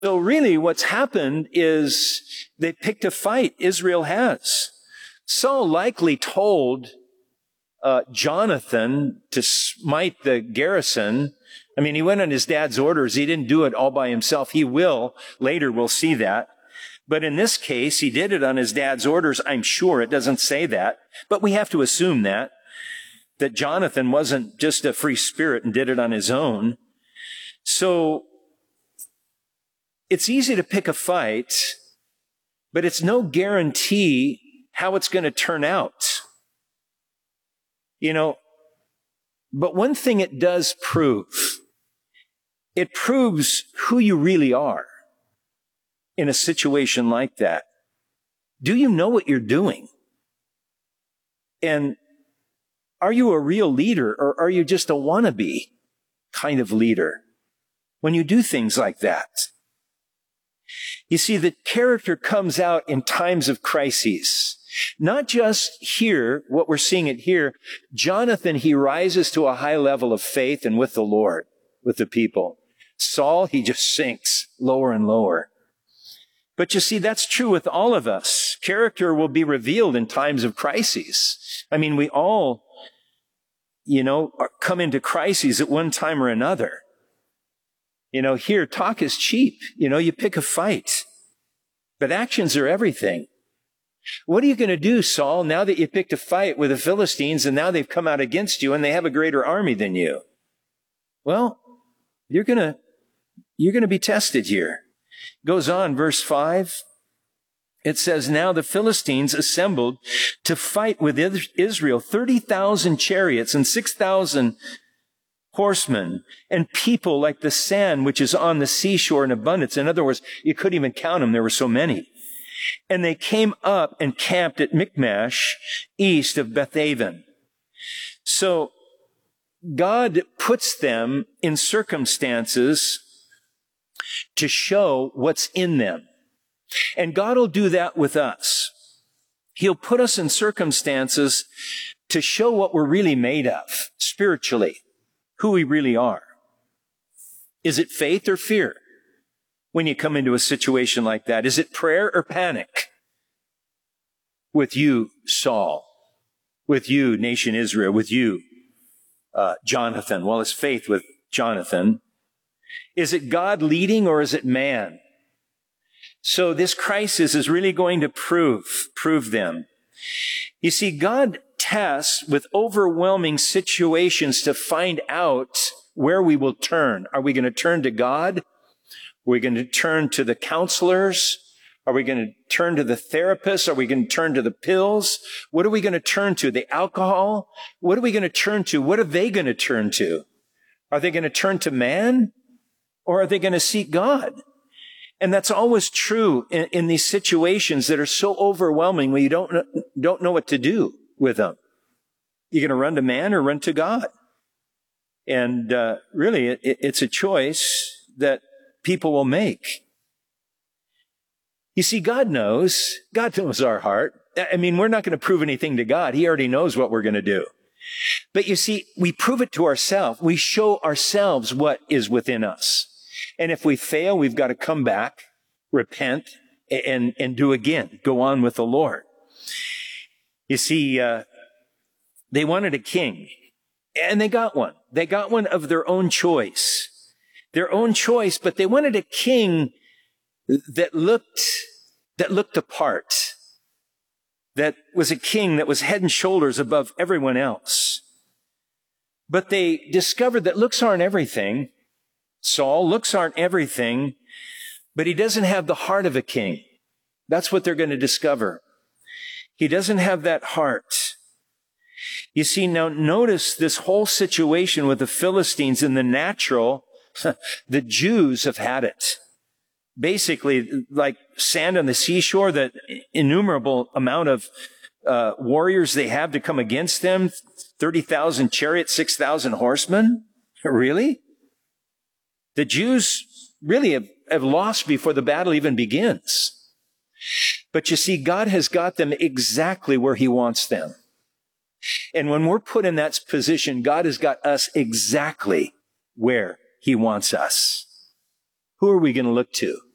So really what's happened is they picked a fight. Israel has. Saul likely told Jonathan to smite the garrison. I mean, he went on his dad's orders. He didn't do it all by himself. He will. Later we'll see that. But in this case, he did it on his dad's orders. I'm sure it doesn't say that, but we have to assume that Jonathan wasn't just a free spirit and did it on his own. So it's easy to pick a fight, but it's no guarantee how it's going to turn out. You know, but one thing it does prove, it proves who you really are in a situation like that. Do you know what you're doing? And are you a real leader, or are you just a wannabe kind of leader when you do things like that? You see, the character comes out in times of crises. Not just here, what we're seeing it here. Jonathan, he rises to a high level of faith and with the Lord, with the people. Saul, he just sinks lower and lower. But you see, that's true with all of us. Character will be revealed in times of crises. I mean, we all, come into crises at one time or another. Here, talk is cheap. You pick a fight. But actions are everything. What are you going to do, Saul, now that you picked a fight with the Philistines and now they've come out against you and they have a greater army than you? Well, you're going to be tested here. Goes on, verse 5. It says, now the Philistines assembled to fight with Israel, 30,000 chariots and 6,000 horsemen, and people like the sand which is on the seashore in abundance. In other words, you couldn't even count them. There were so many. And they came up and camped at Michmash, east of Bethaven. So God puts them in circumstances to show what's in them. And God will do that with us. He'll put us in circumstances to show what we're really made of, spiritually, who we really are. Is it faith or fear when you come into a situation like that? Is it prayer or panic? With you, Saul. With you, nation Israel. With you, Jonathan. Well, it's faith with Jonathan. Is it God leading or is it man? So this crisis is really going to prove them. You see, God tests with overwhelming situations to find out where we will turn. Are we going to turn to God? Are we going to turn to the counselors? Are we going to turn to the therapists? Are we going to turn to the pills? What are we going to turn to? The alcohol? What are we going to turn to? What are they going to turn to? Are they going to turn to man? Or are they going to seek God? And that's always true in these situations that are so overwhelming when you don't know what to do with them. You're going to run to man or run to God? And really, it's a choice that people will make. You see, God knows our heart. I mean, we're not going to prove anything to God. He already knows what we're going to do. But you see, we prove it to ourselves. We show ourselves what is within us. And if we fail, we've got to come back, repent, and do again. Go on with the Lord. You see, they wanted a king, and they got one. They got one of their own choice. Their own choice, but they wanted a king that looked the part. That was a king that was head and shoulders above everyone else. But they discovered that looks aren't everything. Saul, looks aren't everything, but he doesn't have the heart of a king. That's what they're going to discover. He doesn't have that heart. You see, now notice this whole situation with the Philistines in the natural. The Jews have had it. Basically, like sand on the seashore, the innumerable amount of warriors they have to come against them. 30,000 chariots, 6,000 horsemen. Really? The Jews really have lost before the battle even begins. But you see, God has got them exactly where He wants them. And when we're put in that position, God has got us exactly where He wants us. Who are we going to look to?